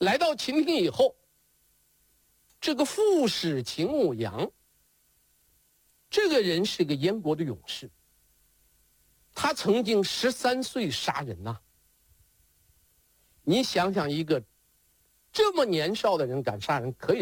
来到秦庭以后，这个副使秦舞阳，这个人是个燕国的勇士，他曾经13岁杀人呐。你想想，一个这么年少的人敢杀人，可以